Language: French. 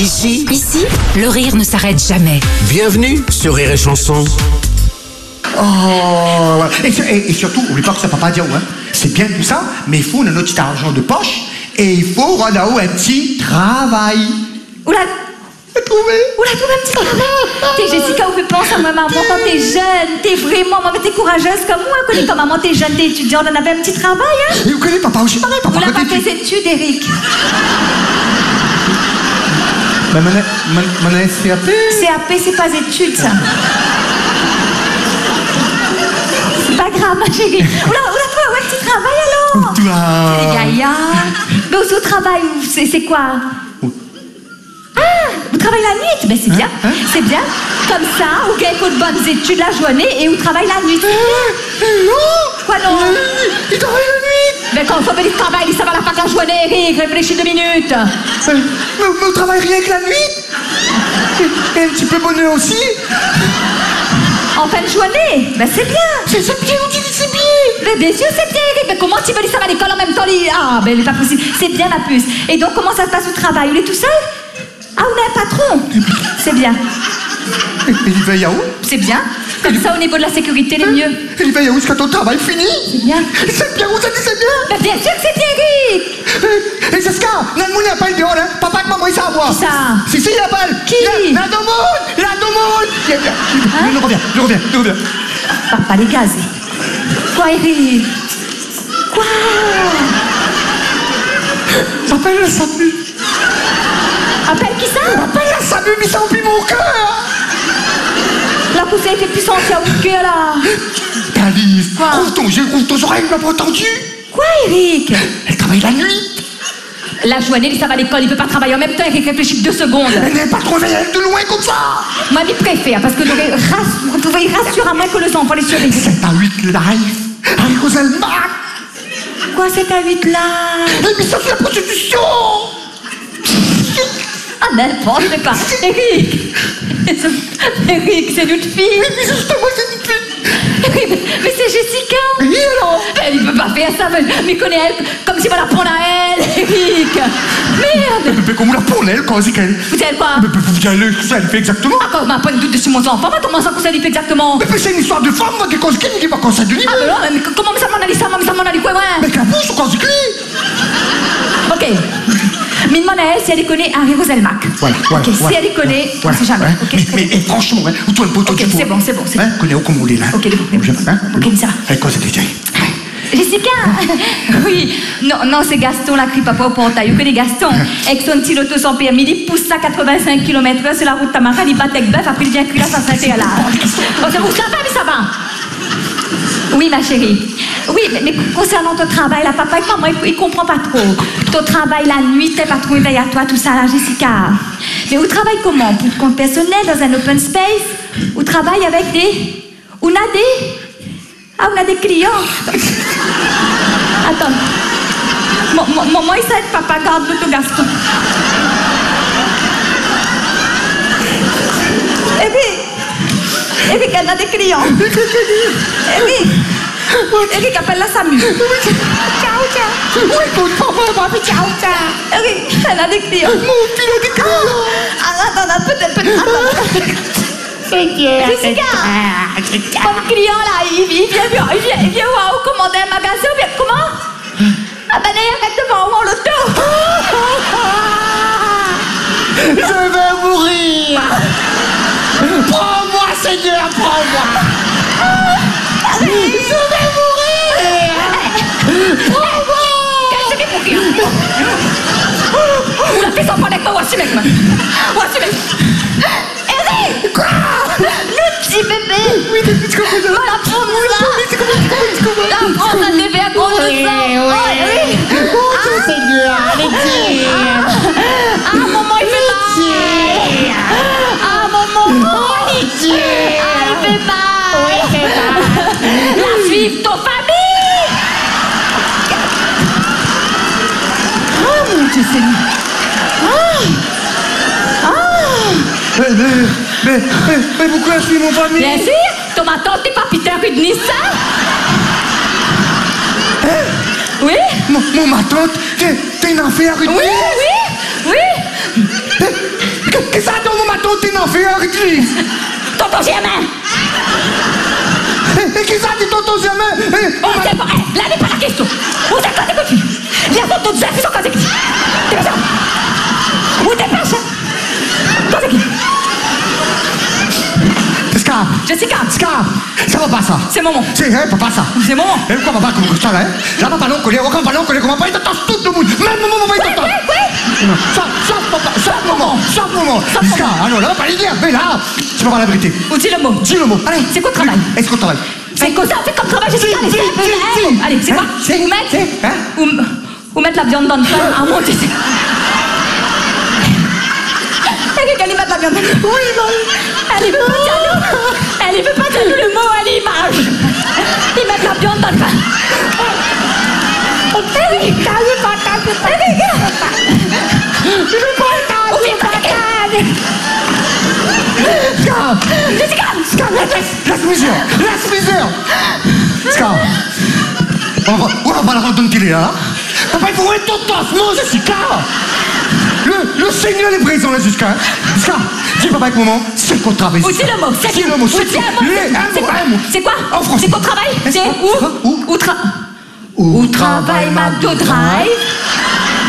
Ici, le rire ne s'arrête jamais. Bienvenue sur Rire et Chanson. Oh, et surtout, oublie pas que ça peut pas dire ouais. C'est bien tout ça, mais il faut notre petit argent de poche et il faut rendre là-haut un petit travail. Oula, Trouver. un petit travail. T'es Jessica, on fait penser à ma maman quand t'es jeune. T'es vraiment, maman, t'es courageuse comme moi. Connais quand maman, t'es jeune, t'es étudiante, on avait un petit travail, hein. Et vous connaissez papa aussi pareil, papa. Vous l'avez pas fait ses études, Eric. Mais mon CAP. CAP, c'est pas études, ça. C'est pas grave, ma chérie. Oula, toi, ouais, petit travail alors. Toi. Gaïa. Mais au travail, c'est quoi? Ah, vous travaillez la nuit? Ben c'est bien, c'est bien. Comme ça, vous gagnez de bonnes études la journée et vous travaillez la nuit. Non. Quoi non? Il travaille la nuit. Mais quand on fait du travail, ça va la faire la journée, Eric. Réfléchis 2 minutes. Mais on travaille rien que la nuit. Et un petit peu bonheur aussi. En fin de journée? Ben c'est bien. C'est bien, on dit que c'est bien. Mais bien sûr, c'est bien, Eric. Mais comment tu veux dire ça va à l'école en même temps? Ah, ben il n'est pas possible. C'est bien, ma puce. Et donc, comment ça se passe au travail? Vous êtes tout seul? Ah, on a un patron. C'est bien. Et il veille à où? C'est bien. Comme ça, au niveau de la sécurité, le mieux. Et il veille à où quand ton travail finit? C'est bien. C'est bien, vous avez dit c'est bien. Ben bien sûr que c'est bien, Eric. Et Jessica, Nanmoun n'a pas le dehors, hein? Papa et maman, ils savent voir. Qui ça? Si, il a pas. Qui? La Domoun. Je reviens. Papa, les gaz. Quoi, Eric? Quoi? J'appelle la SAMU. Appelle qui ça? J'appelle la SAMU, mais ça emplit mon cœur. La poussée était plus sentie à vous que là. Alice, Quoi? ouvre ton oreille, il m'a pas entendu. Quoi, Eric? Elle travaille la nuit. La journée, il s'en va à l'école, il peut pas travailler en même temps, Eric, réfléchit 2 secondes. Elle n'est pas trop veillée de loin comme ça. Moi, je préfère, parce que vous pouvez rassurer à moins que les enfants les surveillent. 7 à 8 live. Avec Roselma. Quoi, 7 à 8 là? L'émission sur la prostitution. Ah, n'importe quoi. Eric! Eric, c'est notre fille. Mais c'est justement, c'est une fille. Mais c'est Jessica. Et alors? Elle, il peut pas faire ça, mais connaît elle comme si on la prendre à elle, Eric. Merde. Mais comment la pour elle, quand c'est qu'elle? Vous savez quoi? Mais vous savez ce qu'elle fait exactement? Ah, quand on m'a pas de doute dessus mon enfant, mais comment ça, ça dit exactement? Mais c'est une histoire de femme, moi, qui cause qui va conseiller du livre. Ah, mais non, mais comment ça m'en a dit ça? Ça m'en a dit quoi, ouais? Mais la bouche, quand c'est Ok. Mais demande à elle si elle connaît Harry Roselmack. Voilà. Ok, si elle connaît, on sait jamais. Ok, Mais franchement, où toi le poteau ok, c'est bon, c'est bon. Hein, connais où comme on est là. Ok, ok, ça va. Elle cause déjà. Jessica! Oui, non, c'est Gaston, la crie papa au portail. Vous connaissez Gaston? Avec son petit loto sans permis, il pousse ça 85 km/h sur la route Tamara, il bat avec bœuf, après il vient crier là, ça s'arrête là. Bon, c'est vous, ça va, mais ça va. Oui, ma chérie. Oui, mais concernant ton travail, là, papa et maman, il comprend pas trop. Ton travail la nuit, t'es pas trop éveillé à toi, tout ça, là, Jessica. Mais vous travaillez comment? Pour compte personnel, dans un open space? Vous travaillez avec des... On a des... Ah, on a des clients. Attends. Maman, il sait que papa garde l'auto Gaston. Eric, elle a des clients. Eric, appelle la SAMU. Ciao. Oui, écoute, papa, ciao. Eric, elle a des clients. Mon fils a des clients. Attends, peut-être. Jessica, comme client là, il vient voir ou commander un magasin ou bien comment? Ah ben arrête devant moi l'auto. Je vais mourir. Prends-moi, Seigneur, prends-moi. Je vais mourir. Prends-moi. Qu'est-ce que c'est pour qui? Vous la faites sans parler avec moi, voici mec. Eric! Quoi? Le petit bébé! Oui, t'es comme ça. Voilà, prends-nous là! Là, prends un bébé à gros de sang! Oui! Oh, Seigneur, allez-y! Ah, maman, il fait mal! Ah, maman! Ah, il fait mal! Oui, il fait mal! La suivre ton famille! Oh, mon Dieu, Seigneur! Mais pourquoi je suis mon famille? Bien sûr, ton tante n'est pas Peter Rudnis, ça? Oui? Ma tante, t'es une affaire, une Oui! t'es n'en fais avec lui. Tonton Germain. Et qui ça dit tonton Germain? On sait pas, là n'est pas la question. Où t'es quand t'es petit? Les autres deux qui sont quand t'es petit. T'es pas ça? Où t'es pas ça? Quand t'es qui? Jessica. Ça va pas ça. C'est maman. C'est papa ça. C'est maman. Et pourquoi papa comme ça là? Là papa non collé, aucun papa non collé, comment pas il t'attend tout le monde. Même maman va il t'attend. Sauf papa, sauf maman. Jessica, alors là pas l'idée, mais là, tu vas voir la vérité. Ou dis le mot. Dis le mot. Allez, c'est quoi le travail? Est-ce qu'on travaille? Fais comme ça, fais comme travail, Jessica. Allez, c'est quoi? Ou mettre la viande dans le pain à monter. Elle veut mettre la viande. Oui, non. Elle veut pas dire nous. Elle veut pas dire nous le mot à l'image. Ils mettent la viande dans le pain. Laisse misère. Ska. On va pas la rendre qu'il est là. Papa, il faut être ton tassement, Jessica. Le Seigneur est présent là, Jessica. Jessica, dis papa avec maman, c'est qu'on travaille. Ou dis le mot, c'est le mot, un mot. C'est quoi? En français. C'est qu'on travaille? C'est où travaille McDo Drive?